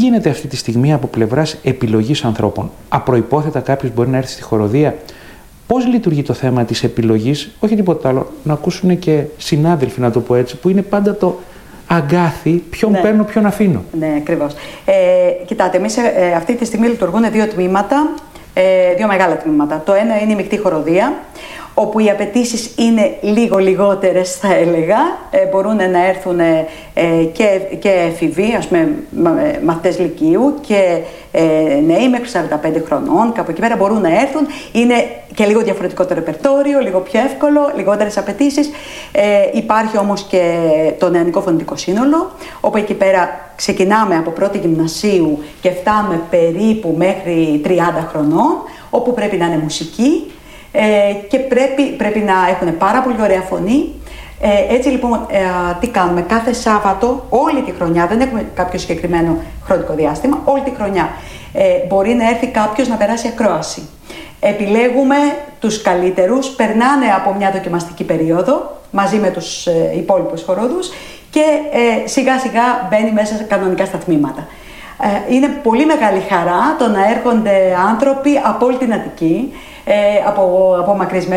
γίνεται αυτή τη στιγμή από πλευράς επιλογής ανθρώπων? Απροϋπόθετα κάποιος μπορεί να έρθει στη χοροδία. Πώς λειτουργεί το θέμα της επιλογής? Όχι τίποτα άλλο. Να ακούσουν και συνάδελφοι, να το πω έτσι, που είναι πάντα το αγκάθι, ποιον παίρνω, ποιον αφήνω. Ναι, ακριβώς. Κοιτάτε, εμείς αυτή τη στιγμή λειτουργούν δύο τμήματα, δύο μεγάλα τμήματα. Το ένα είναι η μεικτή χοροδία, όπου οι απαιτήσεις είναι λίγο λιγότερες, θα έλεγα. Μπορούν να έρθουν και εφηβοί, ας πούμε, μαθητές λυκείου και νέοι μέχρι 45 χρονών. Κάπου εκεί πέρα μπορούν να έρθουν. Είναι και λίγο διαφορετικό το ρεπερτόριο, λίγο πιο εύκολο, λιγότερες απαιτήσεις. Υπάρχει όμως και το νεανικό φωνητικό σύνολο, όπου εκεί πέρα ξεκινάμε από πρώτη γυμνασίου και φτάνουμε περίπου μέχρι 30 χρονών, όπου πρέπει να είναι μουσική. Και πρέπει να έχουν πάρα πολύ ωραία φωνή. Έτσι λοιπόν, τι κάνουμε? Κάθε Σάββατο, όλη τη χρονιά, δεν έχουμε κάποιο συγκεκριμένο χρονικό διάστημα, όλη τη χρονιά μπορεί να έρθει κάποιος να περάσει ακρόαση. Επιλέγουμε τους καλύτερους, περνάνε από μια δοκιμαστική περίοδο μαζί με τους υπόλοιπους χοροδούς και σιγά σιγά μπαίνει μέσα κανονικά στα τμήματα. Είναι πολύ μεγάλη χαρά το να έρχονται άνθρωποι από όλη την Αττική, από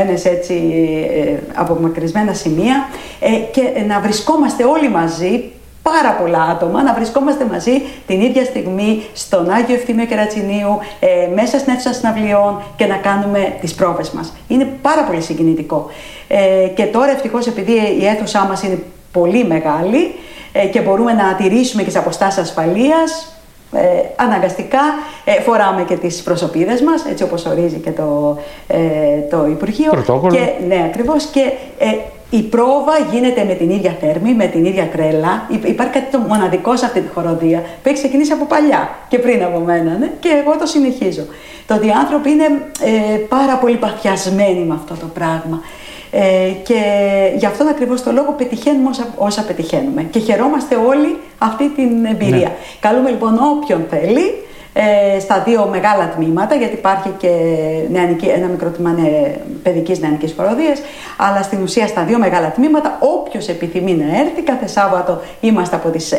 μακρισμένα σημεία και να βρισκόμαστε όλοι μαζί, πάρα πολλά άτομα, να βρισκόμαστε μαζί την ίδια στιγμή στον Άγιο Ευθύμιο Κερατσινίου, μέσα στην αίθουσα συναυλιών και να κάνουμε τις πρόβες μας. Είναι πάρα πολύ συγκινητικό. Και τώρα ευτυχώς, επειδή η αίθουσά μας είναι πολύ μεγάλη και μπορούμε να τηρήσουμε και τις αποστάσεις ασφαλείας, αναγκαστικά φοράμε και τις προσωπίδες μας, έτσι όπως ορίζει και το Υπουργείο. Πρωτόκολλο. Ναι, ακριβώς. Και η πρόβα γίνεται με την ίδια θέρμη, με την ίδια τρέλα. Υπάρχει κάτι το μοναδικό σε αυτή τη χοροδία που έχει ξεκινήσει από παλιά και πριν από μένα, ναι? Και εγώ το συνεχίζω. Το ότι οι άνθρωποι είναι πάρα πολύ παθιασμένοι με αυτό το πράγμα. Και γι' αυτόν ακριβώς το λόγο πετυχαίνουμε όσα πετυχαίνουμε και χαιρόμαστε όλοι αυτή την εμπειρία. Ναι. Καλούμε λοιπόν όποιον θέλει στα δύο μεγάλα τμήματα, γιατί υπάρχει και ένα μικρό τμήμα παιδικής νεανικής χοροδίας, αλλά στην ουσία στα δύο μεγάλα τμήματα όποιος επιθυμεί να έρθει. Κάθε Σάββατο είμαστε από τις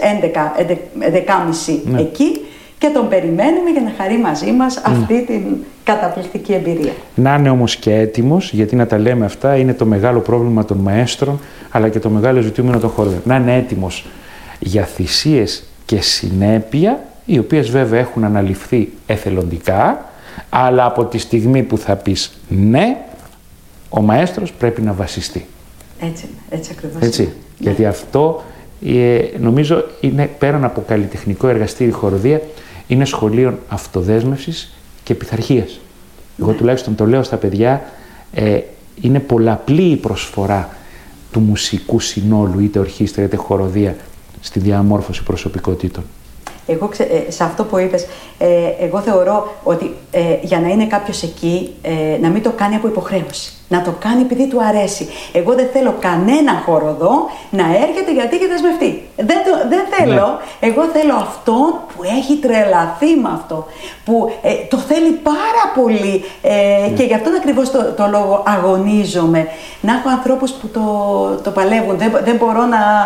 11:30 ναι. εκεί και τον περιμένουμε για να χαρεί μαζί μας αυτή την καταπληκτική εμπειρία. Να είναι όμως και έτοιμος, γιατί να τα λέμε αυτά είναι το μεγάλο πρόβλημα των μαέστρων, αλλά και το μεγάλο ζητούμενο των χοροδών. Να είναι έτοιμος για θυσίες και συνέπεια, οι οποίες βέβαια έχουν αναλυφθεί εθελοντικά, αλλά από τη στιγμή που θα πεις ναι, ο μαέστρος πρέπει να βασιστεί. Έτσι ακριβώς. Έτσι. Ναι. Γιατί αυτό νομίζω είναι πέραν από καλλιτεχνικό εργαστήρι χοροδία, είναι σχολείο αυτοδέσμευσης και πειθαρχίας. Εγώ τουλάχιστον το λέω στα παιδιά, είναι πολλαπλή η προσφορά του μουσικού συνόλου, είτε ορχήστρα είτε χοροδία, στη διαμόρφωση προσωπικότητων. Εγώ σε αυτό που είπες, εγώ θεωρώ ότι για να είναι κάποιος εκεί, να μην το κάνει από υποχρέωση. Να το κάνει επειδή του αρέσει. Εγώ δεν θέλω κανένα χοροδό να έρχεται γιατί έχει δεσμευτεί. Δεν θέλω. Ναι. Εγώ θέλω αυτόν που έχει τρελαθεί με αυτό. Που το θέλει πάρα πολύ. Και γι' αυτόν ακριβώς το λόγο αγωνίζομαι. Να έχω ανθρώπους που το παλεύουν. Δεν μπορώ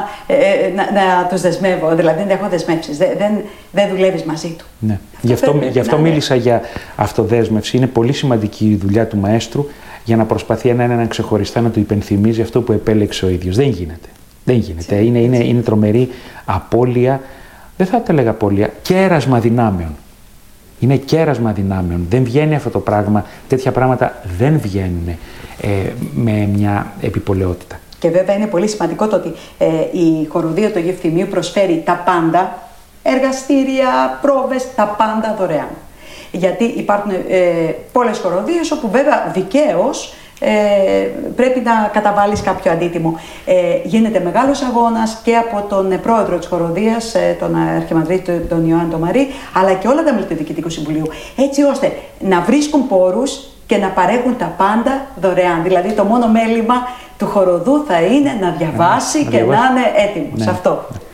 να τους δεσμεύω. Δηλαδή δεν έχω δεσμεύσεις. Δεν δουλεύεις μαζί του. Ναι. Γι' αυτό μίλησα για αυτοδέσμευση. Είναι πολύ σημαντική η δουλειά του μαέστρου, για να προσπαθεί έναν ξεχωριστά να του υπενθυμίζει αυτό που επέλεξε ο ίδιος. Δεν γίνεται. Δεν γίνεται. Είναι τρομερή απώλεια, δεν θα τα έλεγα απώλεια, κέρασμα δυνάμεων. Είναι κέρασμα δυνάμεων. Δεν βγαίνει αυτό το πράγμα, τέτοια πράγματα δεν βγαίνουν με μια επιπολαιότητα. Και βέβαια είναι πολύ σημαντικό το ότι η χοροδία του Αγίου Ευθυμίου προσφέρει τα πάντα, εργαστήρια, πρόβες, τα πάντα δωρεάν. Γιατί υπάρχουν πολλές χοροδίες όπου βέβαια δικαίως πρέπει να καταβάλεις κάποιο αντίτιμο. Γίνεται μεγάλος αγώνας και από τον πρόεδρο της χοροδίας, τον Αρχιμανδρίτη τον Ιωάννη τον Μαρή, αλλά και όλα τα μέλη του Διοικητικού Συμβουλίου, έτσι ώστε να βρίσκουν πόρους και να παρέχουν τα πάντα δωρεάν. Δηλαδή το μόνο μέλημα του χοροδού θα είναι να διαβάσει και να είναι έτοιμος. Αυτό.